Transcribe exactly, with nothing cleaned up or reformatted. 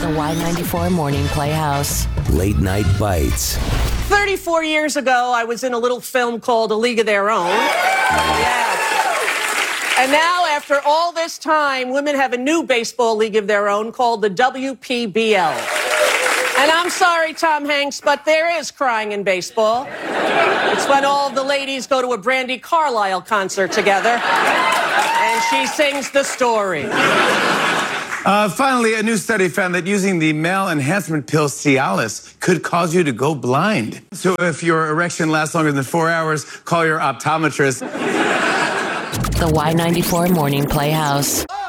The Y ninety-four Morning Playhouse. Late Night Bites. thirty-four years ago, I was in a little film called A League of Their Own. Yes. And now, after all this time, women have a new baseball league of their own called the W P B L. And I'm sorry, Tom Hanks, but there is crying in baseball. It's when all of the ladies go to a Brandi Carlile concert together, and she sings the story. Uh, finally, a new study found that using the male enhancement pill Cialis could cause you to go blind. So if your erection lasts longer than four hours, call your optometrist. The Y ninety-four Morning Playhouse.